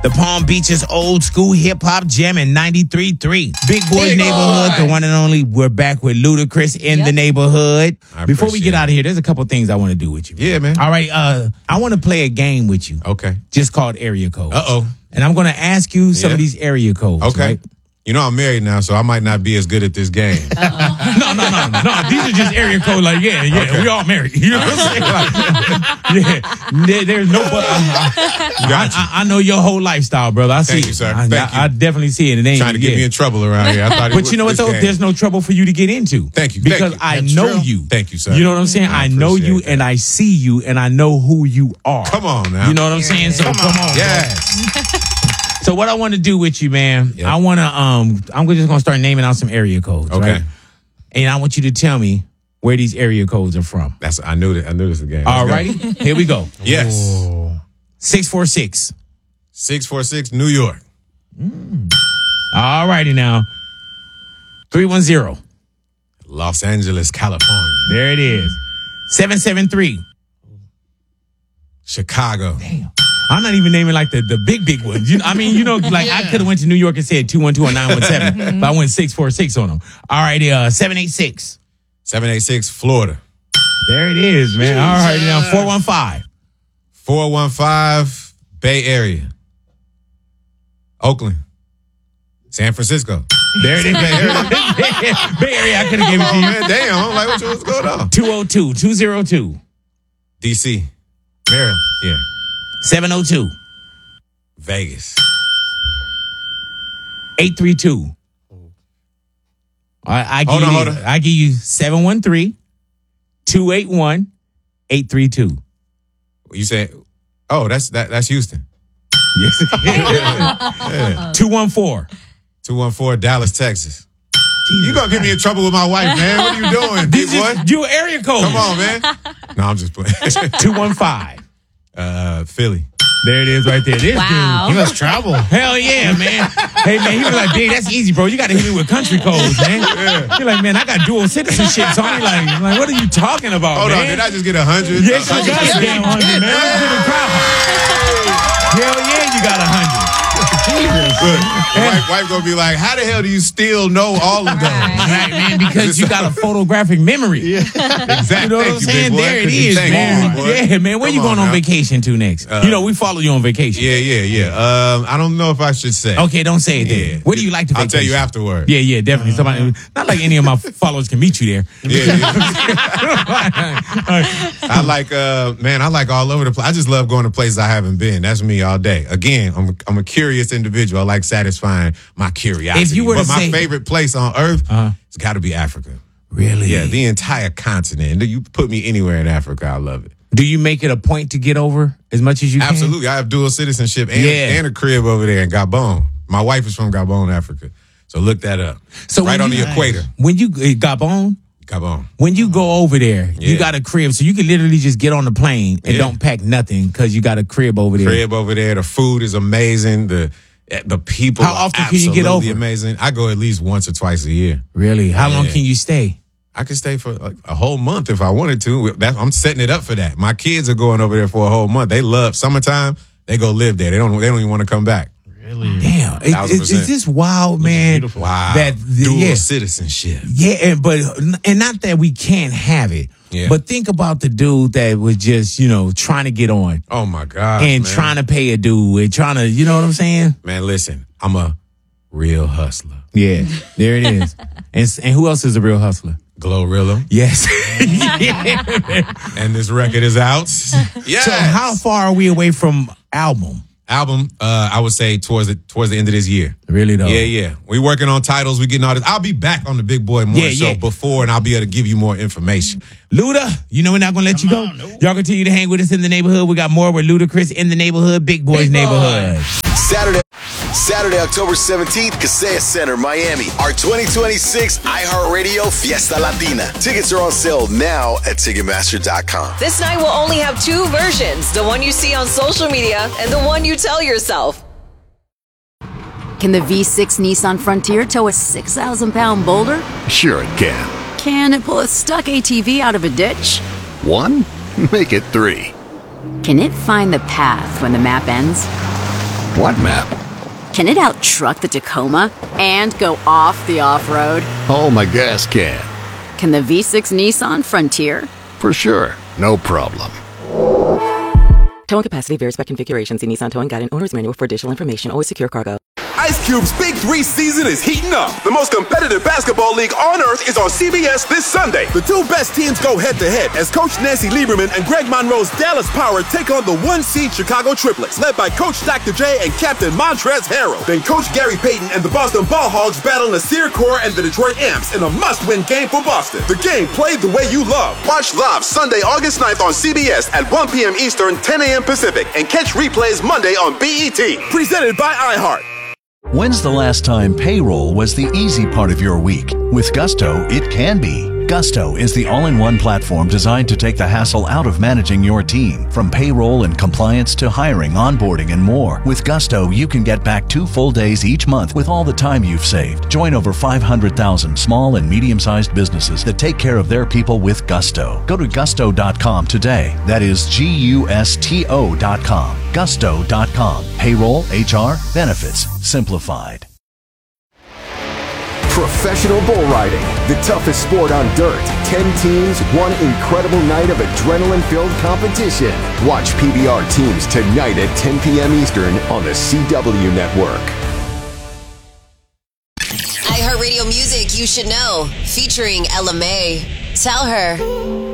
The Palm Beaches old school hip hop jam in 93.3. Big Boys Neighborhood, the one and only. We're back with Ludacris in the neighborhood. Before we get out of here, there's a couple things I want to do with you. Yeah, man. All right, I want to play a game with you. Okay. Just called Area Codes. Uh-oh. And I'm going to ask you some of these area codes. Okay. Right? You know I'm married now, so I might not be as good at this game. No. These are just area code. Like, okay. We all married. You know what I'm saying? Like, there's no. I know your whole lifestyle, brother. I see. Thank you, sir. I definitely see it. It ain't trying to get me in trouble around here. I thought but you know what though? Game. There's no trouble for you to get into. Thank you. Because I know you. Thank you, sir. You know what I'm saying? I know you and I see you and I know who you are. Come on now. You know what I'm saying? So come on. Yes. So what I want to do with you, man, I want to I'm just going to start naming out some area codes, okay. Right? And I want you to tell me where these area codes are from. I knew this was a game. All righty. Here we go. Yes. 646. 646 New York. All righty now. 310. Los Angeles, California. There it is. 773. Chicago. Damn. I'm not even naming like the big ones. I could have went to New York and said 212 or 917, but I went 646 on them. All right, 786. 786 Florida. There it is, man. All right, now 415. 415 Bay Area. Oakland. San Francisco. There it is, Bay Area. Bay Area, I could have given it to you. Man, damn, I'm like, what's going on? 202. DC. Maryland. Yeah. 702. Vegas. 832. Hold on. I give you 713, 281, 832. You say, that's Houston. Yes. Yeah. 214. 214 Dallas, Texas. You gonna get me in trouble with my wife, man. What are you doing, big boy? You area code. Come on, man. No, I'm just playing. 215. Philly. There it is right there. This dude. He must travel. Hell yeah, man. Hey, man, he was like, "Big, that's easy, bro. You got to hit me with country codes, man." Yeah. You're like, "Man, I got dual citizenship." So I'm like, what are you talking about, Hold man? on, did I just get 100? Yes, you got a damn 100, man. I'm feeling proud. Hell yeah, you got 100. Good. Wife gonna be like, how the hell do you still know all of those? Right, man, because you got a photographic memory. Yeah. Exactly. You know what I'm saying? There it is, man. Yeah, man. Where you going on vacation to next? We follow you on vacation. Yeah. I don't know if I should say. Okay, don't say it then. Where do you like to vacation? I'll tell you afterward. Yeah, definitely. Somebody, not like any of my followers can meet you there. Yeah. I like all over the place. I just love going to places I haven't been. That's me all day. Again, I'm a curious individual. I like satisfying my curiosity. If you were but my favorite place on earth, it's got to be Africa. Really? Yeah, the entire continent. You put me anywhere in Africa, I love it. Do you make it a point to get over as much as you can? Absolutely. I have dual citizenship and a crib over there in Gabon. My wife is from Gabon, Africa. So look that up. So right on the equator. When you Gabon? Gabon. When you go over there, you got a crib, so you can literally just get on the plane and don't pack nothing because you got a crib over there. Crib over there. The food is amazing. The people How often can you get over? Amazing. I go at least once or twice a year. Really? How long can you stay? I could stay for a whole month if I wanted to. I'm setting it up for that. My kids are going over there for a whole month. They love summertime. They go live there. They don't even want to come back. Really? Damn. Is this wild, man? Wow. That dual citizenship. Yeah, but not that we can't have it. Yeah. But think about the dude that was just, trying to get on. Oh my God. And man. trying to pay a dude and trying to, you know what I'm saying? Man, listen, I'm a real hustler. Yeah, there it is. And who else is a real hustler? Glorilla. Yes. And this record is out. Yes. So how far are we away from album? I would say towards the end of this year. Really though? Yeah. We working on titles. We getting all this. I'll be back on the Big Boy Morning Show before, and I'll be able to give you more information. Luda, we're not gonna let you go. No. Y'all continue to hang with us in the neighborhood. We got more with Ludacris in the neighborhood, Big Boy's neighborhood. Saturday, October 17th, Kaseya Center, Miami. Our 2026 iHeartRadio Fiesta Latina. Tickets are on sale now at Ticketmaster.com. This night will only have two versions, the one you see on social media and the one you tell yourself. Can the V6 Nissan Frontier tow a 6,000-pound boulder? Sure it can. Can it pull a stuck ATV out of a ditch? 1? Make it 3. Can it find the path when the map ends? What map? Can it out-truck the Tacoma and go off the off-road? Oh, my gas can. Can the V6 Nissan Frontier? For sure. No problem. Towing capacity varies by configuration. See Nissan Towing Guide and Owner's Manual for additional information. Always secure cargo. Ice Cube's Big 3 season is heating up. The most competitive basketball league on earth is on CBS this Sunday. The two best teams go head-to-head as Coach Nancy Lieberman and Greg Monroe's Dallas Power take on the 1-seed Chicago Triplets, led by Coach Dr. J and Captain Montrezl Harrell. Then Coach Gary Payton and the Boston Ball Hogs battle Nasir Kaur and the Detroit Amps in a must-win game for Boston. The game played the way you love. Watch live Sunday, August 9th on CBS at 1 p.m. Eastern, 10 a.m. Pacific, and catch replays Monday on BET. Presented by iHeart. When's the last time payroll was the easy part of your week? With Gusto, it can be. Gusto is the all-in-one platform designed to take the hassle out of managing your team. From payroll and compliance to hiring, onboarding, and more. With Gusto, you can get back 2 full days each month with all the time you've saved. Join over 500,000 small and medium-sized businesses that take care of their people with Gusto. Go to gusto.com today. That is Gusto.com. Gusto.com. Payroll, HR, benefits, simplified. Professional bull riding, the toughest sport on dirt. 10 teams, one incredible night of adrenaline-filled competition. Watch PBR teams tonight at 10 p.m. Eastern on the CW Network. iHeartRadio Music You Should Know, featuring Ella Mai. Tell her.